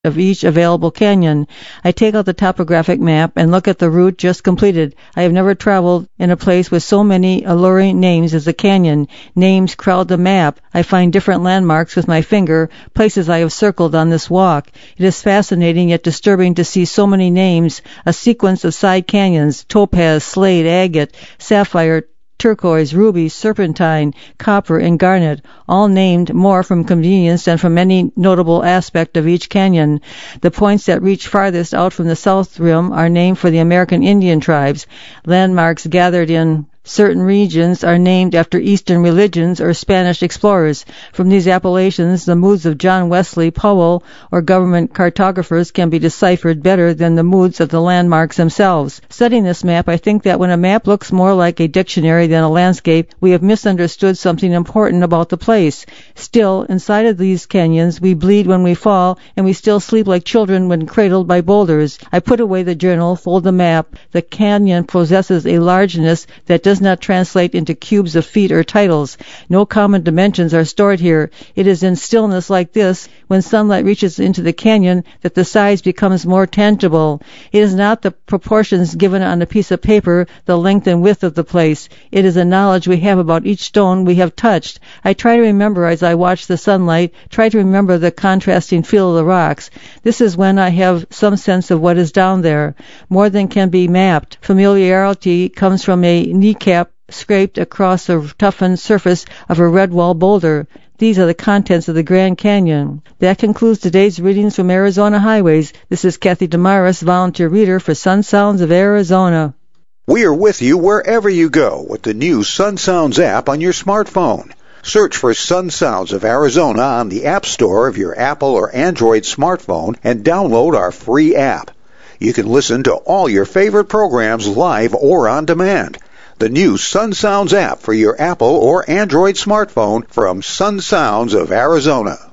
of each available canyon. I take out the topographic map and look at the route just completed. I have never traveled in a place with so many alluring names as the canyon. Names crowd the map. I find different landmarks with my finger, places I have circled on this walk. It is fascinating yet disturbing to see so many names, a sequence of side canyons, topaz, slate, agate, sapphire, turquoise, ruby, serpentine, copper, and garnet, all named more from convenience than from any notable aspect of each canyon. The points that reach farthest out from the south rim are named for the American Indian tribes. Landmarks gathered in certain regions are named after Eastern religions or Spanish explorers. From these appellations, the moods of John Wesley Powell or government cartographers can be deciphered better than the moods of the landmarks themselves. Studying this map, I think that when a map looks more like a dictionary than a landscape, we have misunderstood something important about the place. Still, inside of these canyons, we bleed when we fall, and we still sleep like children when cradled by boulders. I put away the journal, fold the map. The canyon possesses a largeness that does not translate into cubes of feet or titles. No common dimensions are stored here. It is in stillness like this, when sunlight reaches into the canyon, that the size becomes more tangible. It is not the proportions given on a piece of paper, the length and width of the place. It is a knowledge we have about each stone we have touched. I try to remember as I watch the sunlight, try to remember the contrasting feel of the rocks. This is when I have some sense of what is down there. More than can be mapped. Familiarity comes from a kneecap scraped across the toughened surface of a red wall boulder. These are the contents of the Grand Canyon. That concludes today's readings from Arizona Highways. This is Kathy Damaris, volunteer reader for Sun Sounds of Arizona. We are with you wherever you go with the new Sun Sounds app on your smartphone. Search for Sun Sounds of Arizona on the App Store of your Apple or Android smartphone and download our free app. You can listen to all your favorite programs live or on demand. The new Sun Sounds app for your Apple or Android smartphone from Sun Sounds of Arizona.